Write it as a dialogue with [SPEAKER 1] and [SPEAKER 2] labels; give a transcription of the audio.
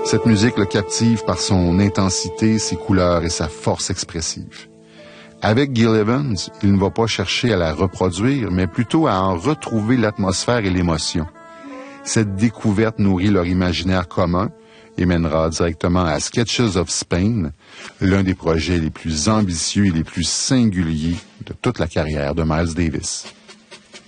[SPEAKER 1] Cette musique le captive par son intensité, ses couleurs et sa force expressive. Avec Gil Evans, il ne va pas chercher à la reproduire, mais plutôt à en retrouver l'atmosphère et l'émotion. Cette découverte nourrit leur imaginaire commun et mènera directement à Sketches of Spain, l'un des projets les plus ambitieux et les plus singuliers de toute la carrière de Miles Davis.